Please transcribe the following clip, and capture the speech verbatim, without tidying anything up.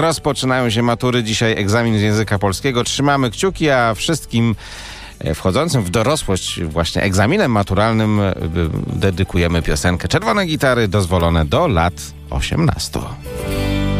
Rozpoczynają się matury, dzisiaj egzamin z języka polskiego. Trzymamy kciuki, a wszystkim wchodzącym w dorosłość właśnie egzaminem maturalnym dedykujemy piosenkę Czerwone gitary, dozwolone do lat osiemnastu.